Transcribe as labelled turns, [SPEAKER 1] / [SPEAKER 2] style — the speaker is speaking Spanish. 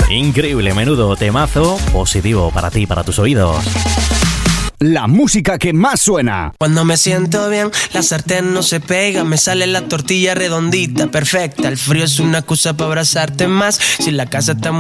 [SPEAKER 1] Increíble, menudo temazo, positivo para ti, para tus oídos.
[SPEAKER 2] La música que más suena.
[SPEAKER 3] Cuando me siento bien, la sartén no se pega, me sale la tortilla redondita, perfecta. El frío es una excusa para abrazarte más. Si la casa está